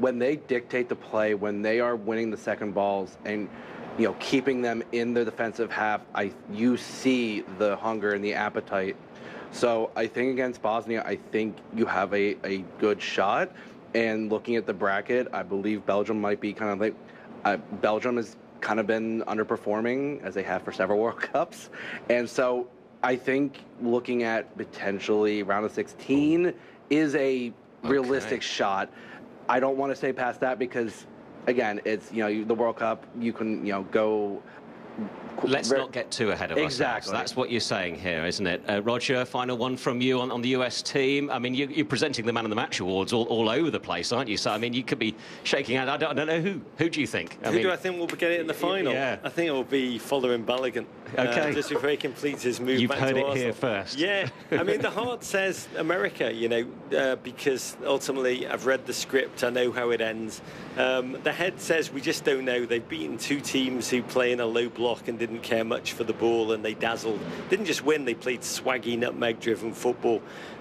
when they dictate the play, when they are winning the second balls and keeping them in the defensive half, you see the hunger and the appetite. So I think against Bosnia, I think you have a good shot. And looking at the bracket, I believe Belgium might be kind of like Belgium has kind of been underperforming as they have for several World Cups. And so I think looking at potentially round of 16 is a realistic shot. I don't want to say past that because, again, it's, the World Cup, you can, go... Let's not get too ahead of ourselves. That's what you're saying here, isn't it? Roger, final one from you on the US team. I mean, you're presenting the Man of the Match awards all over the place, aren't you? So, I mean, you could be shaking out. I don't know who. Who do you think? Who do I think will get it in the final? Yeah. I think it will be Folarin Balogun. Okay. Just before he completes his move You've back to Arsenal. You've heard it here first. Yeah. I mean, the heart says America, because ultimately I've read the script. I know how it ends. The head says we just don't know. They've beaten two teams who play in a low block and didn't care much for the ball, and they dazzled. Didn't just win, they played swaggy, nutmeg-driven football.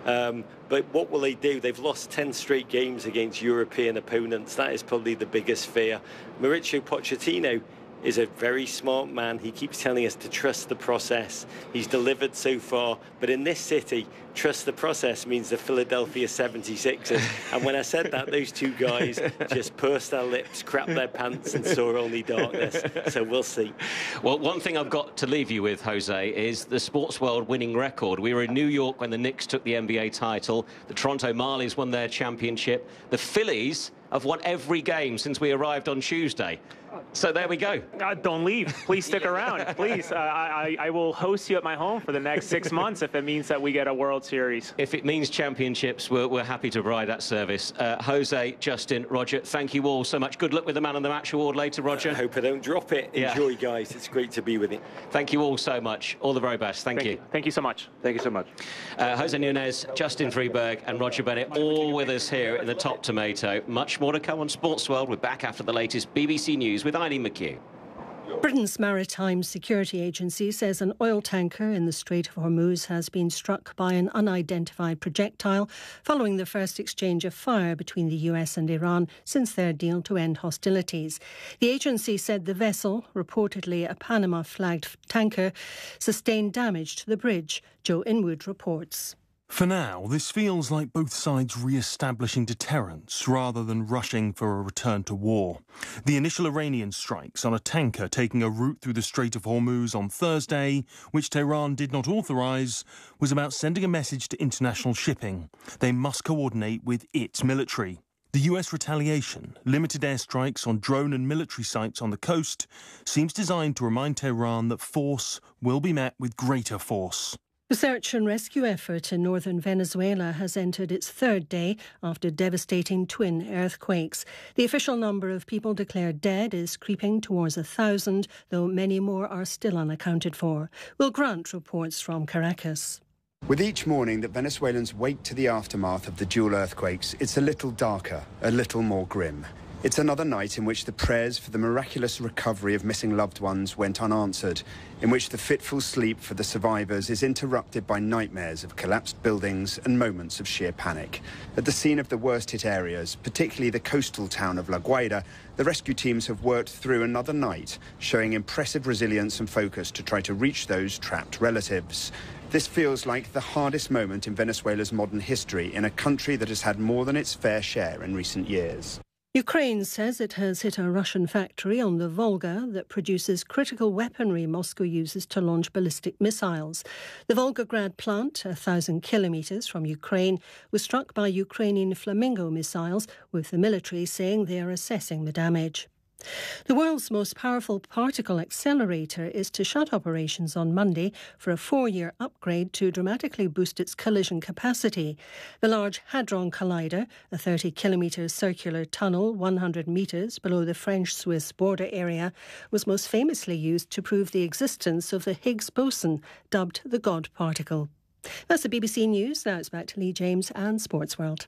But what will they do? They've lost 10 straight games against European opponents. That is probably the biggest fear. Mauricio Pochettino is a very smart man. He keeps telling us to trust the process. He's delivered so far. But in this city, trust the process means the Philadelphia 76ers. And when I said that, those two guys just pursed their lips, crapped their pants and saw only darkness. So we'll see. Well, one thing I've got to leave you with, Jose, is the sports world winning record. We were in New York when the Knicks took the NBA title. The Toronto Marlies won their championship. The Phillies have won every game since we arrived on Tuesday. So there we go. Don't leave. Please stick around. Please. I will host you at my home for the next 6 months if it means that we get a World Series. If it means championships, we're happy to provide that service. Jose, Justin, Roger, thank you all so much. Good luck with the Man of the Match award later, Roger. I hope I don't drop it. Enjoy, guys. It's great to be with you. Thank you all so much. All the very best. Thank you. Thank you so much. Thank you so much. Jose Nunez, Justin Freeberg and Roger Bennett, all with us here in the Top Tomato. Much more to come on Sports World. We're back after the latest BBC News with Eileen McHugh. Britain's Maritime Security Agency says an oil tanker in the Strait of Hormuz has been struck by an unidentified projectile following the first exchange of fire between the US and Iran since their deal to end hostilities. The agency said the vessel, reportedly a Panama-flagged tanker, sustained damage to the bridge. Joe Inwood reports. For now, this feels like both sides re-establishing deterrence rather than rushing for a return to war. The initial Iranian strikes on a tanker taking a route through the Strait of Hormuz on Thursday, which Tehran did not authorise, was about sending a message to international shipping. They must coordinate with its military. The US retaliation, limited airstrikes on drone and military sites on the coast, seems designed to remind Tehran that force will be met with greater force. The search and rescue effort in northern Venezuela has entered its third day after devastating twin earthquakes. The official number of people declared dead is creeping towards 1,000, though many more are still unaccounted for. Will Grant reports from Caracas. With each morning that Venezuelans wake to the aftermath of the dual earthquakes, it's a little darker, a little more grim. It's another night in which the prayers for the miraculous recovery of missing loved ones went unanswered, in which the fitful sleep for the survivors is interrupted by nightmares of collapsed buildings and moments of sheer panic. At the scene of the worst-hit areas, particularly the coastal town of La Guaira, the rescue teams have worked through another night, showing impressive resilience and focus to try to reach those trapped relatives. This feels like the hardest moment in Venezuela's modern history in a country that has had more than its fair share in recent years. Ukraine says it has hit a Russian factory on the Volga that produces critical weaponry Moscow uses to launch ballistic missiles. The Volgograd plant, 1,000 kilometres from Ukraine, was struck by Ukrainian Flamingo missiles, with the military saying they are assessing the damage. The world's most powerful particle accelerator is to shut operations on Monday for a 4-year upgrade to dramatically boost its collision capacity. The Large Hadron Collider, a 30-kilometre circular tunnel 100 metres below the French-Swiss border area, was most famously used to prove the existence of the Higgs boson, dubbed the God particle. That's the BBC News. Now it's back to Lee James and Sports World.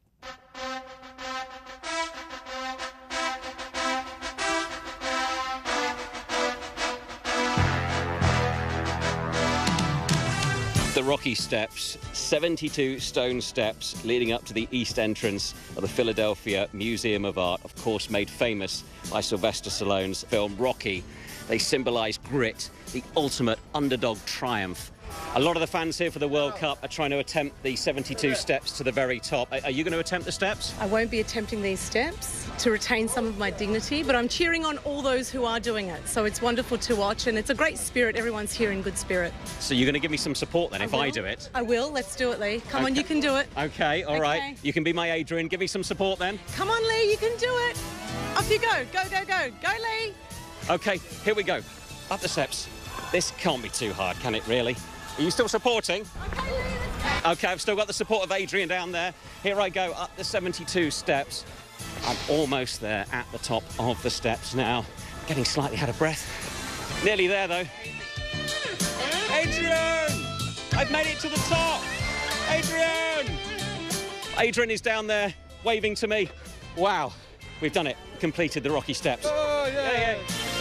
The the rocky steps, 72 stone steps leading up to the east entrance of the Philadelphia Museum of Art, of course made famous by Sylvester Stallone's film Rocky. They symbolise grit, the ultimate underdog triumph. A lot of the fans here for the World Cup are trying to attempt the 72 steps to the very top. Are you going to attempt the steps? I won't be attempting these steps to retain some of my dignity, but I'm cheering on all those who are doing it. So it's wonderful to watch, and it's a great spirit. Everyone's here in good spirit. So you're going to give me some support then if I do it? I will. Let's do it, Lee. Come on, you can do it. OK, all right. You can be my Adrian. Give me some support then. Come on, Lee, you can do it. Off you go. Go, go, go. Go, Lee. OK, here we go. Up the steps. This can't be too hard, can it, really? Are you still supporting? OK, I've still got the support of Adrian down there. Here I go, up the 72 steps. I'm almost there at the top of the steps now. Getting slightly out of breath. Nearly there, though. Adrian! I've made it to the top! Adrian! Adrian is down there, waving to me. Wow, we've done it. Completed the rocky steps. Oh, yeah.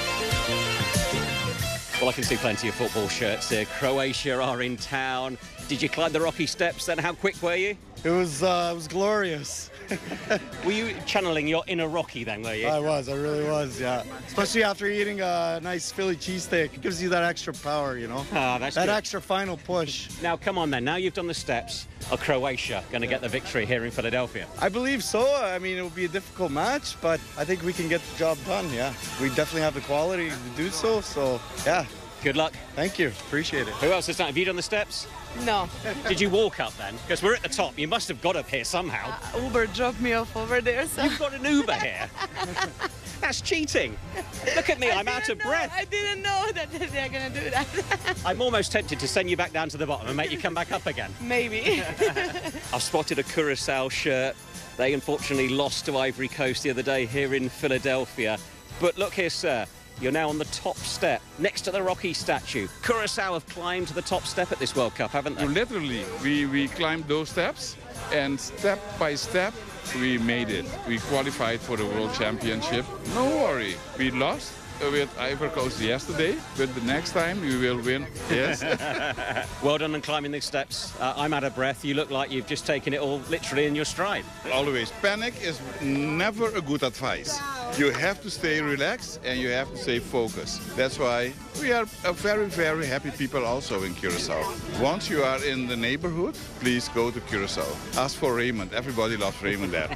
Well, I can see plenty of football shirts here. Croatia are in town. Did you climb the rocky steps then? How quick were you? It was glorious. Were you channeling your inner Rocky then, were you? I really was, yeah. Especially after eating a nice Philly cheesesteak. It gives you that extra power, you know? That's that good. extra final push. Now, come on then. Now you've done the steps. Are Croatia going to get the victory here in Philadelphia? I believe so. I mean, it will be a difficult match, but I think we can get the job done, yeah. We definitely have the quality to do so, yeah. Good luck. Thank you. Appreciate it. Who else has done? Have you done the steps? No. Did you walk up then? Because we're at the top. You must have got up here somehow. Uber dropped me off over there, so... You've got an Uber here? That's cheating. Look at me, I'm out of breath. I didn't know that they're going to do that. I'm almost tempted to send you back down to the bottom and make you come back up again. Maybe. I've spotted a Curaçao shirt. They unfortunately lost to Ivory Coast the other day here in Philadelphia. But look here, sir. You're now on the top step, next to the Rocky statue. Curaçao have climbed to the top step at this World Cup, haven't they? Literally, we climbed those steps, and step by step, we made it. We qualified for the World Championship. No worry, we lost with Ivory Coast yesterday, but the next time we will win. Yes. Well done on climbing these steps. I'm out of breath. You look like you've just taken it all literally in your stride. Always. Panic is never a good advice. You have to stay relaxed and you have to stay focused. That's why we are a very, very happy people also in Curaçao. Once you are in the neighborhood, please go to Curaçao. Ask for Raymond. Everybody loves Raymond there.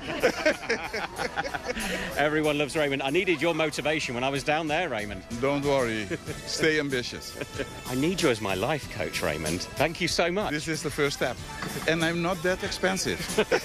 Everyone loves Raymond. I needed your motivation when I was down there, Raymond. Don't worry. Stay ambitious. I need you as my life coach, Raymond. Thank you so much. This is the first step. And I'm not that expensive.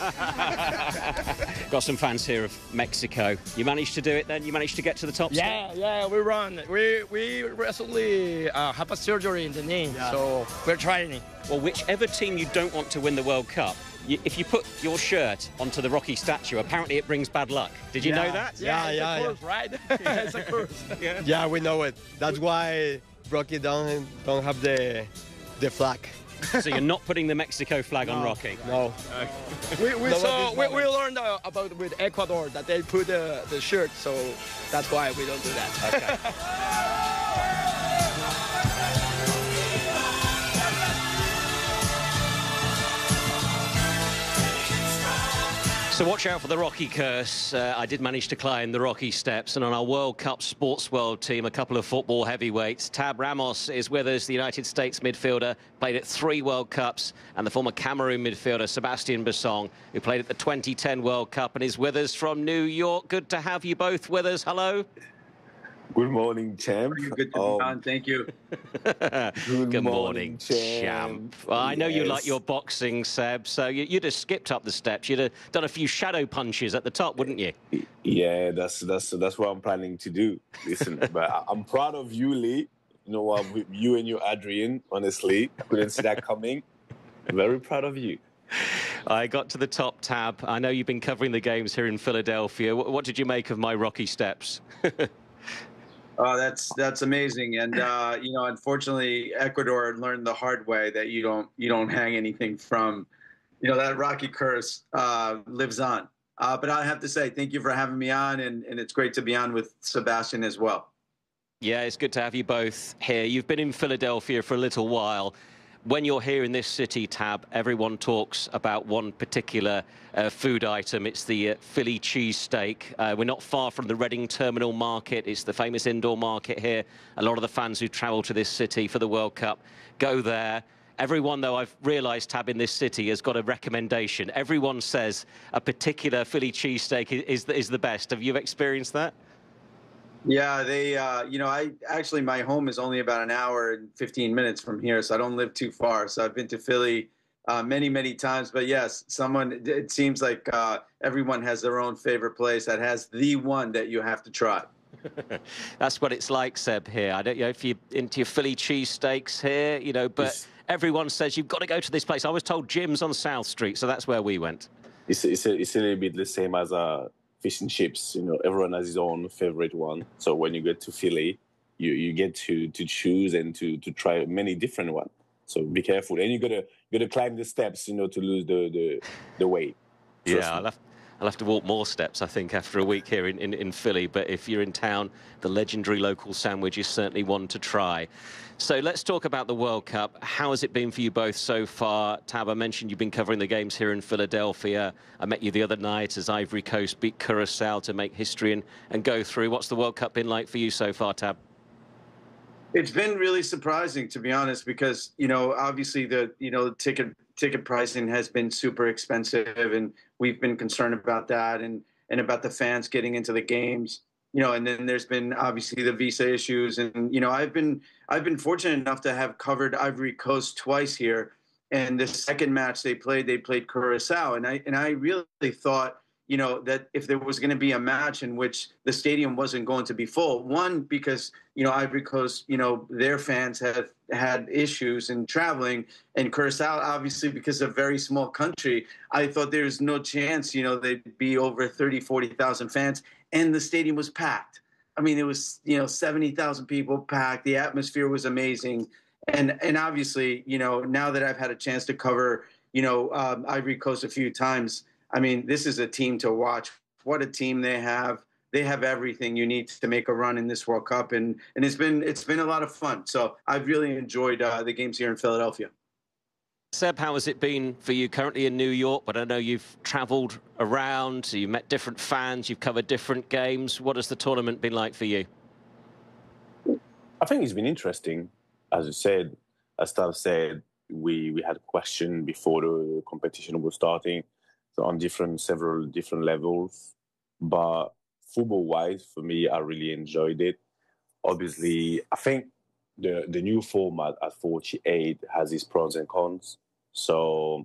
Got some fans here of Mexico. You managed to do it then? You managed to get to the top step? Yeah, we run. We recently have a surgery in the knee, so we're trying it. Well, whichever team you don't want to win the World Cup, if you put your shirt onto the Rocky statue, apparently it brings bad luck. Did you know that? Yeah. Of course, right? It's a curse. Yeah, we know it. That's why Rocky don't have the flag. So you're not putting the Mexico flag on Rocky? No. We learned about with Ecuador that they put the shirt, so that's why we don't do that. Okay. So watch out for the Rocky curse. I did manage to climb the Rocky steps, and on our World Cup Sports World team, a couple of football heavyweights. Tab Ramos is with us, the United States midfielder, played at 3 World Cups, and the former Cameroon midfielder, Sebastian Bassong, who played at the 2010 World Cup and is with us from New York. Good to have you both with us. Hello. Good morning, champ. Good to be on. Thank you. Good morning, champ. Well, I know you like your boxing, Seb, so you'd have skipped up the steps. You'd have done a few shadow punches at the top, wouldn't you? Yeah, that's what I'm planning to do. Listen, but I'm proud of you, Lee. You know what, with you and your Adrian, honestly, I couldn't see that coming. Very proud of you. I got to the top, Tab. I know you've been covering the games here in Philadelphia. What did you make of my Rocky steps? Oh, that's amazing. And unfortunately, Ecuador learned the hard way that you don't hang anything from, that Rocky curse lives on. But I have to say, thank you for having me on, and it's great to be on with Sebastian as well. Yeah, it's good to have you both here. You've been in Philadelphia for a little while. when you're here in this city, Tab, everyone talks about one particular food item. It's the Philly cheesesteak. We're not far from the Reading Terminal Market. It's the famous indoor market here. A lot of the fans who travel to this city for the World Cup go there. Everyone, though, I've realised, Tab, in this city has got a recommendation. Everyone says a particular Philly cheesesteak is the best. Have you experienced that? Yeah, my home is only about an hour and 15 minutes from here, so I don't live too far. So I've been to Philly many, many times. But yes, it seems like everyone has their own favorite place that has the one that you have to try. That's what it's like, Seb, here. I don't know if you're into your Philly cheesesteaks here, but everyone says you've got to go to this place. I was told Jim's on South Street, so that's where we went. It's a little bit the same as fish and chips. Everyone has his own favorite one. So when you get to Philly, you get to choose and to try many different ones. So be careful, and you gotta climb the steps, to lose the weight. Yeah, I'll have to walk more steps, I think, after a week here in Philly. But if you're in town, the legendary local sandwich is certainly one to try. So let's talk about the World Cup. How has it been for you both so far? Tab, I mentioned you've been covering the games here in Philadelphia. I met you the other night as Ivory Coast beat Curacao to make history and go through. What's the World Cup been like for you so far, Tab? It's been really surprising, to be honest, because, obviously the ticket pricing has been super expensive, and we've been concerned about that and about the fans getting into the games. And then there's been obviously the visa issues, and I've been fortunate enough to have covered Ivory Coast twice here, and the second match they played Curacao, and I really thought that if there was going to be a match in which the stadium wasn't going to be full, one, because Ivory Coast, their fans have had issues in traveling, and Curacao, obviously, because of a very small country, I thought there's no chance, they'd be over 40,000 fans. And the stadium was packed. I mean, it was, 70,000 people packed. The atmosphere was amazing. And obviously, now that I've had a chance to cover, Ivory Coast a few times, I mean, this is a team to watch. What a team they have. They have everything you need to make a run in this World Cup. And it's been a lot of fun. So I've really enjoyed the games here in Philadelphia. Seb, how has it been for you currently in New York? But I know you've travelled around, you've met different fans, you've covered different games. What has the tournament been like for you? I think it's been interesting. As Stav said, we had a question before the competition was starting, so on several different levels. But football-wise, for me, I really enjoyed it. Obviously, I think the new format at 48 has its pros and cons. So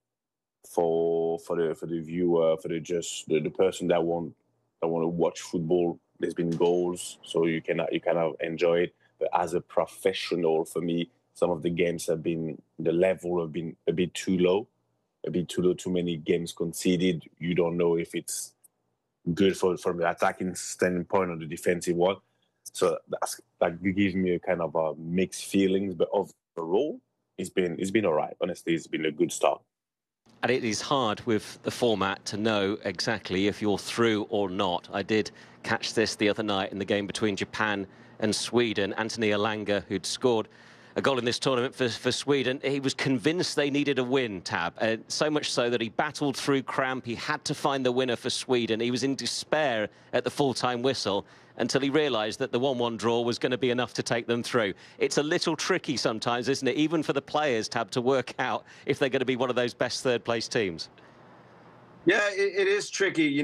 for the viewer, for the person that want to watch football, there's been goals, so you cannot enjoy it. But as a professional, for me, some of the games the level have been a bit too low. Too many games conceded. You don't know if it's good from the attacking standpoint or the defensive one. So that gives me a kind of a mixed feelings, but overall, it's been all right. Honestly, it's been a good start. And it is hard with the format to know exactly if you're through or not. I did catch this the other night in the game between Japan and Sweden. Anthony Elanga, who'd scored a goal in this tournament for Sweden, he was convinced they needed a win, Tab. So much so that he battled through cramp. He had to find the winner for Sweden. He was in despair at the full-time whistle until he realised that the 1-1 draw was going to be enough to take them through. It's a little tricky sometimes, isn't it, even for the players, Tab, to work out if they're going to be one of those best third-place teams. Yeah, it is tricky,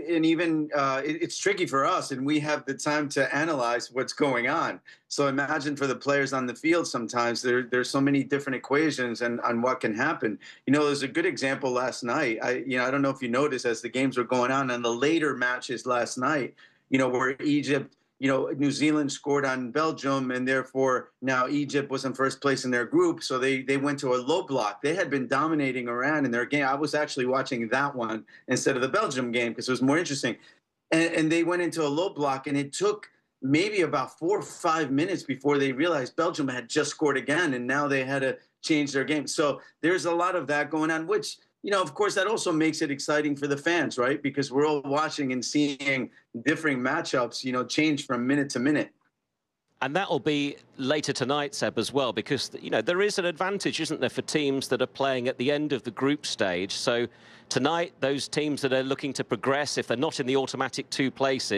it's tricky for us, and we have the time to analyze what's going on. So imagine for the players on the field sometimes, there's so many different equations on what can happen. There's a good example last night. I don't know if you noticed as the games were going on and the later matches last night, where Egypt, New Zealand scored on Belgium, and therefore now Egypt was in first place in their group. So they went to a low block. They had been dominating Iran in their game. I was actually watching that one instead of the Belgium game because it was more interesting. And they went into a low block, and it took maybe about 4 or 5 minutes before they realized Belgium had just scored again, and now they had to change their game. So there's a lot of that going on, which, of course, that also makes it exciting for the fans, right? Because we're all watching and seeing differing matchups, change from minute to minute. And that'll be later tonight, Seb, as well, because, you know, there is an advantage, isn't there, for teams that are playing at the end of the group stage. So tonight, those teams that are looking to progress, if they're not in the automatic 2 places,